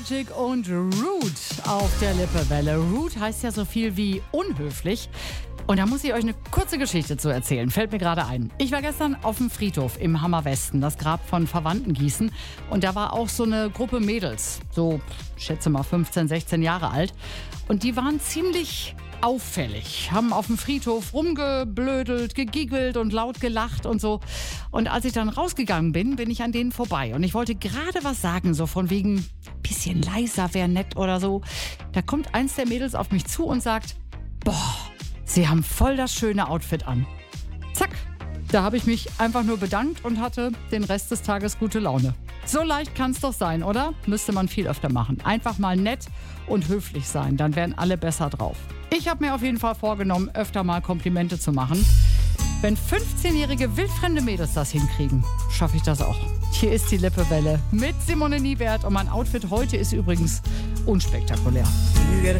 Magic und Rude auf der Lippewelle. Rude heißt ja so viel wie unhöflich. Und da muss ich euch eine kurze Geschichte zu erzählen. Fällt mir gerade ein. Ich war gestern auf dem Friedhof im Hammerwesten, das Grab von Verwandten gießen. Und da war auch so eine Gruppe Mädels, so, ich schätze mal 15, 16 Jahre alt. Und die waren ziemlich auffällig, haben auf dem Friedhof rumgeblödelt, gegiggelt und laut gelacht und so. Und als ich dann rausgegangen bin, bin ich an denen vorbei. Und ich wollte gerade was sagen, so von wegen, bisschen leiser wäre nett oder so. Da kommt eins der Mädels auf mich zu und sagt, boah, Sie haben voll das schöne Outfit an. Zack, da habe ich mich einfach nur bedankt und hatte den Rest des Tages gute Laune. So leicht kann es doch sein, oder? Müsste man viel öfter machen. Einfach mal nett und höflich sein, dann wären alle besser drauf. Ich habe mir auf jeden Fall vorgenommen, öfter mal Komplimente zu machen. Wenn 15-jährige wildfremde Mädels das hinkriegen, schaffe ich das auch. Hier ist die Lippewelle mit Simone Niewert und mein Outfit heute ist übrigens unspektakulär. You get a